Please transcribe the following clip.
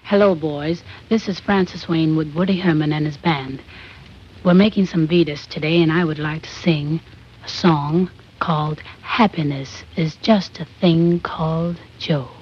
Hello, boys. This is Francis Wayne with Woody Herman and his band. We're making some Vitas today, and I would like to sing a song called Happiness is Just a Thing Called Joe.